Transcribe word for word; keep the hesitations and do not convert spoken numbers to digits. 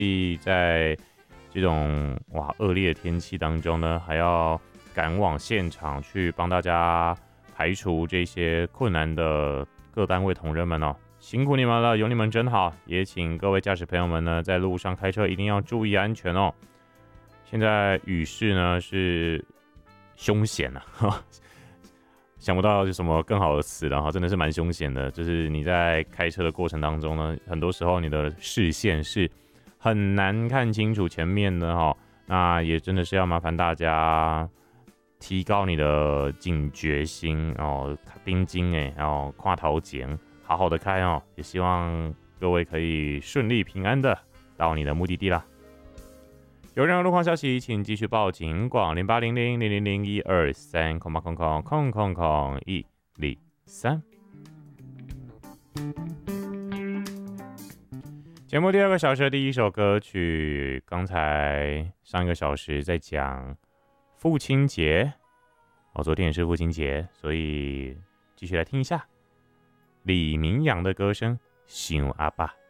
在这种哇恶劣的天气当中呢，还要赶往现场去帮大家排除这些困难的各单位同仁们哦，辛苦你们了，有你们真好。也请各位驾驶朋友们呢，在路上开车一定要注意安全哦。现在雨势呢是凶险啊，想不到有什么更好的词了哈，真的是蛮凶险的。就是你在开车的过程当中呢，很多时候你的视线是很难看清楚前面的哈，那也真的是要麻烦大家提高你的警觉心哦，盯紧哎，然后看头前，好好的开哦。也希望各位可以顺利平安的到你的目的地啦。有任何路况消息，请继续报警广零八零零零零零一二三空八空空空空空一零三。节目第二个小时的第一首歌曲，刚才上一个小时在讲父亲节，哦，昨天也是父亲节，所以继续来听一下李明阳的歌声《想阿爸》。